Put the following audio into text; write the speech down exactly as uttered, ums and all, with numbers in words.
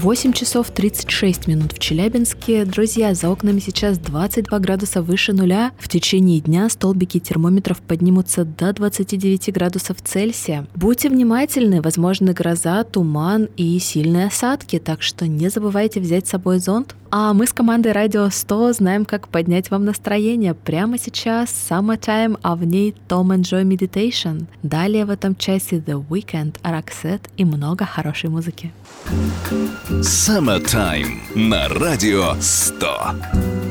восемь часов тридцать шесть минут в Челябинске. Друзья, за окнами сейчас двадцать два градуса выше нуля. В течение дня столбики термометров поднимутся до двадцати девяти градусов Цельсия. Будьте внимательны, возможны гроза, туман и сильные осадки, так что не забывайте взять с собой зонт. А мы с командой Радио сто знаем, как поднять вам настроение. Прямо сейчас Summertime, а в ней Tom and Joy Meditation. Далее в этом часе The Weeknd, Roxette и много хорошей музыки. Summertime на Радио сто.